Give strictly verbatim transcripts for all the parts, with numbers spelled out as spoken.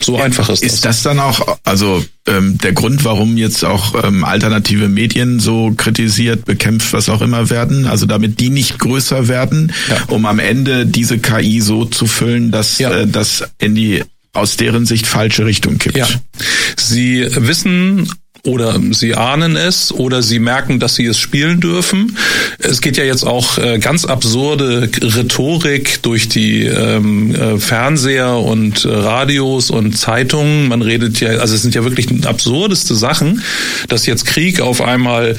So einfach ist das. Ist das dann auch, also ähm, der Grund, warum jetzt auch ähm, alternative Medien so kritisiert, bekämpft, was auch immer werden, also damit die nicht größer werden, ja. um am Ende diese K I so zu füllen, dass ja. äh, das in die aus deren Sicht falsche Richtung kippt? Ja. Sie wissen oder sie ahnen es oder sie merken, dass sie es spielen dürfen. Es geht ja jetzt auch äh, ganz absurde Rhetorik durch die ähm, äh, Fernseher und äh, Radios und Zeitungen. Man redet ja, also es sind ja wirklich absurdeste Sachen, dass jetzt Krieg auf einmal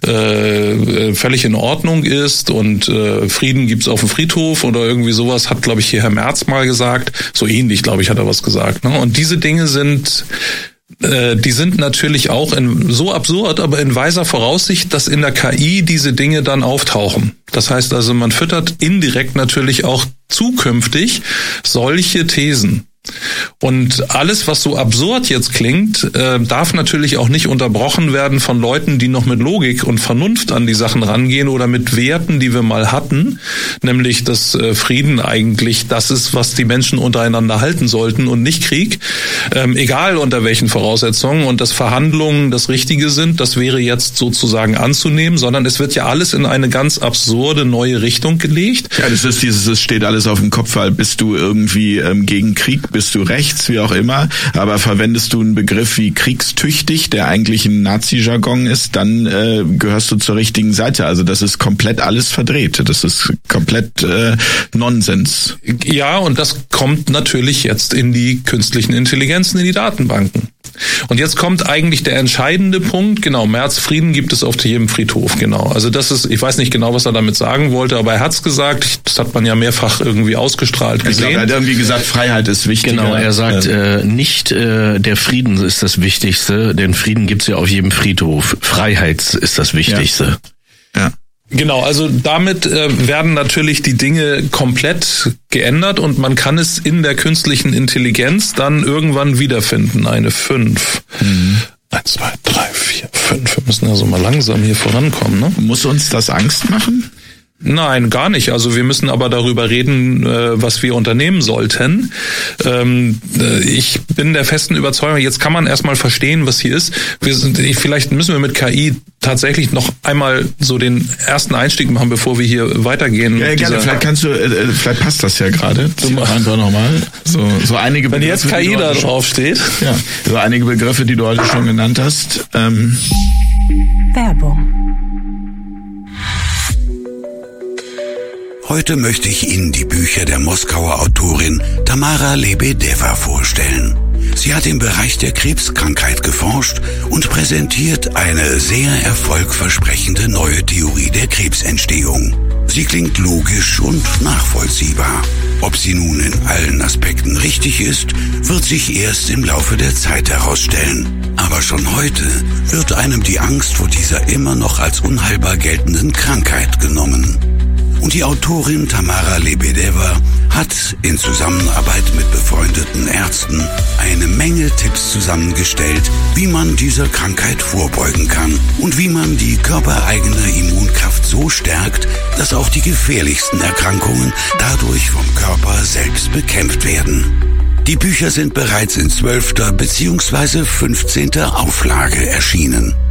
äh, völlig in Ordnung ist und äh, Frieden gibt's auf dem Friedhof oder irgendwie sowas, hat, glaube ich, hier Herr Merz mal gesagt. So ähnlich, glaube ich, hat er was gesagt. Ne? Und diese Dinge sind Die sind natürlich auch in, so absurd, aber in weiser Voraussicht, dass in der K I diese Dinge dann auftauchen. Das heißt also, man füttert indirekt natürlich auch zukünftig solche Thesen. Und alles, was so absurd jetzt klingt, äh, darf natürlich auch nicht unterbrochen werden von Leuten, die noch mit Logik und Vernunft an die Sachen rangehen oder mit Werten, die wir mal hatten, nämlich dass äh, Frieden eigentlich das ist, was die Menschen untereinander halten sollten und nicht Krieg, ähm, egal unter welchen Voraussetzungen, und dass Verhandlungen das Richtige sind, das wäre jetzt sozusagen anzunehmen, sondern es wird ja alles in eine ganz absurde neue Richtung gelegt. Ja, das ist dieses, es steht alles auf dem Kopf, weil bist du irgendwie ähm, gegen Krieg, bist du rechts, wie auch immer, aber verwendest du einen Begriff wie kriegstüchtig, der eigentlich ein Nazi-Jargon ist, dann äh, gehörst du zur richtigen Seite. Also das ist komplett alles verdreht. Das ist komplett äh, Nonsens. Ja, und das kommt natürlich jetzt in die künstlichen Intelligenzen, in die Datenbanken. Und jetzt kommt eigentlich der entscheidende Punkt, genau, Merz, Frieden gibt es auf jedem Friedhof, genau. Also das ist, ich weiß nicht genau, was er damit sagen wollte, aber er hat's gesagt, das hat man ja mehrfach irgendwie ausgestrahlt gesehen. Ich glaube, er hat irgendwie gesagt, Freiheit ist wichtig. Genau, er sagt, äh, nicht äh, der Frieden ist das Wichtigste, denn Frieden gibt's ja auf jedem Friedhof. Freiheit ist das Wichtigste. Ja. ja. Genau, also damit äh, werden natürlich die Dinge komplett geändert und man kann es in der künstlichen Intelligenz dann irgendwann wiederfinden, eine fünf. Mhm. Eins, zwei, drei, vier, fünf. Wir müssen ja so mal langsam hier vorankommen, ne? Muss uns das Angst machen? Nein, gar nicht. Also wir müssen aber darüber reden, was wir unternehmen sollten. Ich bin der festen Überzeugung, jetzt kann man erstmal verstehen, was hier ist. Wir sind, vielleicht müssen wir mit K I tatsächlich noch einmal so den ersten Einstieg machen, bevor wir hier weitergehen. Ja, gerne. Vielleicht kannst du, vielleicht passt das ja gerade. Einfach nochmal. So, so einige Wenn Begriffe, jetzt K I da drauf steht. Ja, so einige Begriffe, die du heute schon genannt hast. Ähm. Werbung. Heute möchte ich Ihnen die Bücher der Moskauer Autorin Tamara Lebedewa vorstellen. Sie hat im Bereich der Krebskrankheit geforscht und präsentiert eine sehr erfolgversprechende neue Theorie der Krebsentstehung. Sie klingt logisch und nachvollziehbar. Ob sie nun in allen Aspekten richtig ist, wird sich erst im Laufe der Zeit herausstellen. Aber schon heute wird einem die Angst vor dieser immer noch als unheilbar geltenden Krankheit genommen. Und die Autorin Tamara Lebedewa hat in Zusammenarbeit mit befreundeten Ärzten eine Menge Tipps zusammengestellt, wie man dieser Krankheit vorbeugen kann und wie man die körpereigene Immunkraft so stärkt, dass auch die gefährlichsten Erkrankungen dadurch vom Körper selbst bekämpft werden. Die Bücher sind bereits in zwölfter bzw. fünfzehnter Auflage erschienen.